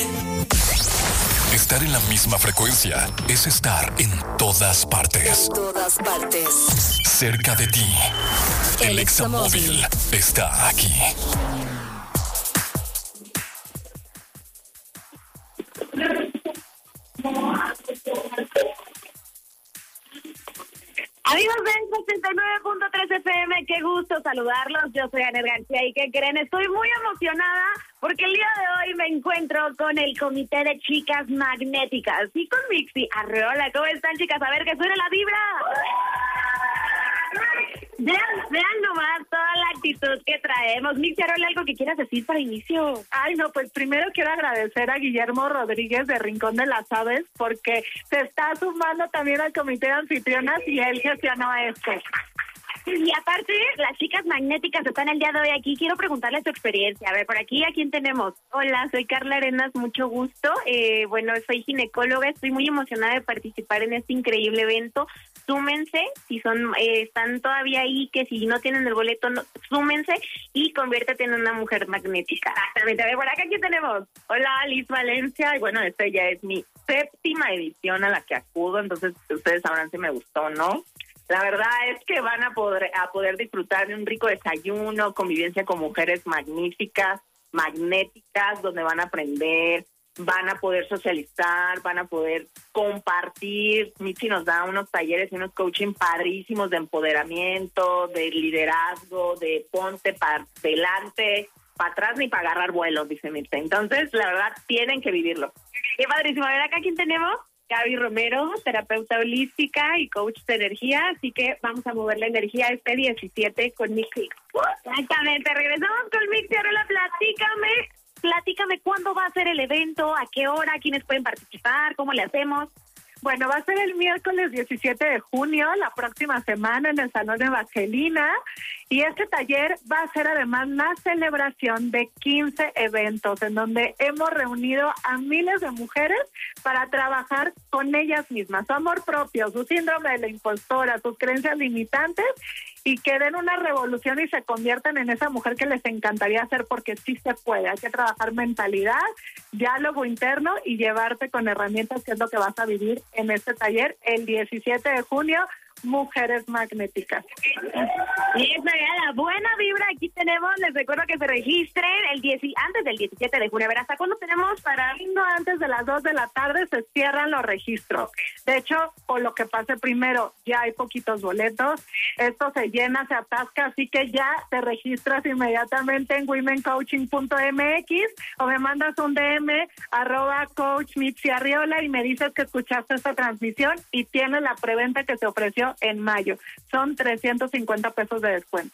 Estar en la misma frecuencia es estar en todas partes. En todas partes. Cerca de ti. El Examóvil está aquí. Amigos del 69.3 FM, qué gusto saludarlos. Yo soy Anet García y ¿qué creen? Estoy muy emocionada porque el día de hoy me encuentro con el Comité de Chicas Magnéticas y con Mixi Arreola. ¿Cómo están, chicas? A ver, que suene la vibra. Vean nomás toda la actitud que traemos. Mixi Arreola, ¿algo que quieras decir para inicio? Ay, no, pues primero quiero agradecer a Guillermo Rodríguez de Rincón de las Aves porque se está sumando también al comité de anfitrionas y él gestionó esto. Y aparte, las chicas magnéticas están el día de hoy aquí. Quiero preguntarles su experiencia. A ver, por aquí, ¿a quién tenemos? Hola, soy Carla Arenas, mucho gusto. Bueno, soy ginecóloga, estoy muy emocionada de participar en este increíble evento. Súmense, si son están todavía ahí, que si no tienen el boleto, no, súmense y conviértete en una mujer magnética. Exactamente. A ver, por acá, ¿quién tenemos? Hola, Liz Valencia, y bueno, esta ya es mi 7ª edición a la que acudo, entonces ustedes sabrán si me gustó o no. La verdad es que van a poder disfrutar de un rico desayuno, convivencia con mujeres magníficas, magnéticas, donde van a aprender, van a poder socializar, van a poder compartir. Michi nos da unos talleres y unos coaching padrísimos de empoderamiento, de liderazgo, de ponte para adelante, para atrás ni para agarrar vuelos, dice Michi. Entonces, la verdad, tienen que vivirlo. Qué padrísimo. A ver, acá, ¿quién tenemos? Gaby Romero, terapeuta holística y coach de energía, así que vamos a mover la energía este 17 con Mixi. Exactamente, regresamos con Mixi. Ahora platícame cuándo va a ser el evento, a qué hora, quiénes pueden participar, cómo le hacemos. Bueno, va a ser el miércoles 17 de junio, la próxima semana, en el Salón de Evangelina. Y este taller va a ser además la celebración de 15 eventos en donde hemos reunido a miles de mujeres para trabajar con ellas mismas, su amor propio, su síndrome de la impostora, sus creencias limitantes, y que den una revolución y se conviertan en esa mujer que les encantaría ser, porque sí se puede. Hay que trabajar mentalidad, diálogo interno y llevarte con herramientas, que es lo que vas a vivir en este taller el 17 de junio, Mujeres Magnéticas. Y esa era la buena vibra. Aquí tenemos, les recuerdo que se registren antes del 17 de junio. A ver, ¿hasta cuándo tenemos para...? No, antes de las 2 de la tarde se cierran los registros. De hecho, por lo que pase primero, ya hay poquitos boletos. Esto se llena, se atasca, así que ya te registras inmediatamente en womencoaching.mx o me mandas un DM @coachmitsiarriola y me dices que escuchaste esta transmisión y tienes la preventa que se ofreció en mayo. Son 350 pesos de descuento.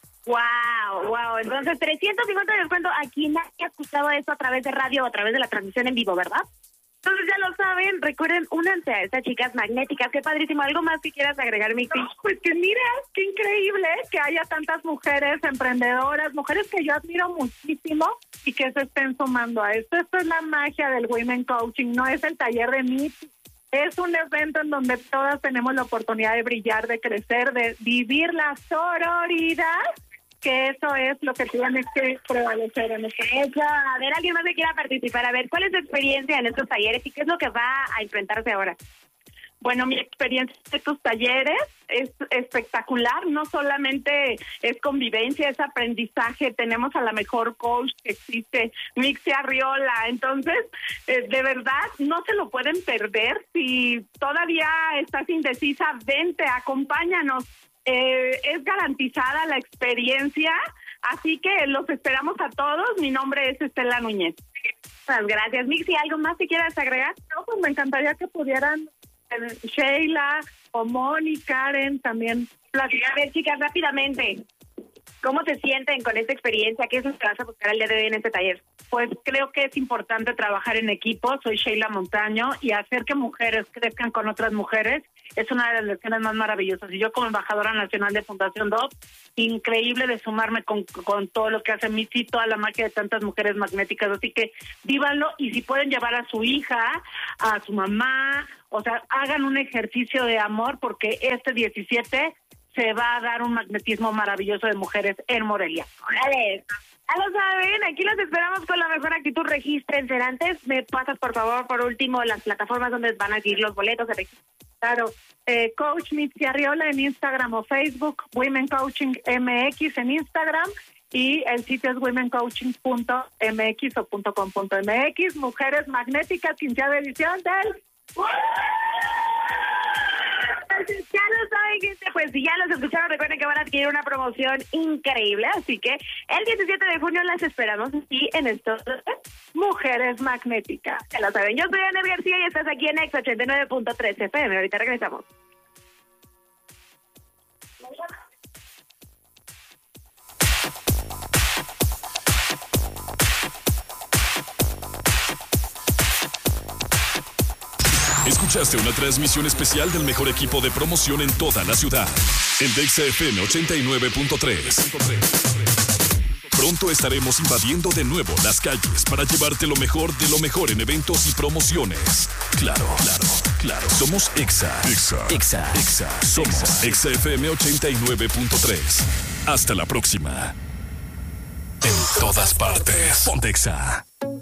Wow. Entonces, 350 de descuento. Aquí nadie ha escuchado eso a través de radio o a través de la transmisión en vivo, ¿verdad? Entonces ya lo saben, recuerden, únanse a estas chicas magnéticas. Qué padrísimo. ¿Algo más que quieras agregar, Mixi? Pues que mira, qué increíble que haya tantas mujeres emprendedoras, mujeres que yo admiro muchísimo y que se estén sumando a esto. Esto es la magia del Women Coaching, no es el taller de Mixi. Es un evento en donde todas tenemos la oportunidad de brillar, de crecer, de vivir la sororidad, que eso es lo que tienes que prevalecer en este evento. A ver, alguien más que quiera participar. A ver, ¿cuál es tu experiencia en estos talleres y qué es lo que va a enfrentarse ahora? Bueno, mi experiencia en estos talleres es espectacular. No solamente es convivencia, es aprendizaje. Tenemos a la mejor coach que existe, Mixi Arriola. Entonces, de verdad, no se lo pueden perder. Si todavía estás indecisa, vente, acompáñanos. Es garantizada la experiencia, así que los esperamos a todos. Mi nombre es Estela Núñez. Muchas gracias. Mixi, ¿algo más que quieras agregar? No, pues me encantaría que pudieran Sheila o Moni, Karen también platicar. A ver, chicas, rápidamente, ¿cómo se sienten con esta experiencia? ¿Qué es lo que vas a buscar el día de hoy en este taller? Pues creo que es importante trabajar en equipo. Soy Sheila Montaño y hacer que mujeres crezcan con otras mujeres es una de las lecciones más maravillosas. Y yo como embajadora nacional de Fundación DOP, increíble de sumarme con todo lo que hace Mixi, toda la magia de tantas mujeres magnéticas. Así que vívanlo, y si pueden llevar a su hija, a su mamá, o sea, hagan un ejercicio de amor, porque este 17 se va a dar un magnetismo maravilloso de mujeres en Morelia. ¡Órale! Ya lo saben, aquí los esperamos con la mejor actitud. Regístrense. Antes, me pasas, por favor, por último, las plataformas donde van a adquirir los boletos. Claro, Coach Mitzi Arriola en Instagram o Facebook, Women Coaching MX en Instagram, y el sitio es womencoaching.mx o .com.mx. Mujeres Magnéticas, 15ª edición del... Ya lo saben, gente, pues si ya los escucharon, recuerden que van a adquirir una promoción increíble, así que el 17 de junio las esperamos aquí en estos Mujeres Magnéticas. Ya lo saben, yo soy Ana García y estás aquí en Exa 89.3 FM, ahorita regresamos. Escuchaste una transmisión especial del mejor equipo de promoción en toda la ciudad. El de Exa FM 89.3. Pronto estaremos invadiendo de nuevo las calles para llevarte lo mejor de lo mejor en eventos y promociones. Claro. Somos Exa. Somos Exa FM 89.3. Hasta la próxima. En todas partes. Ponte Exa.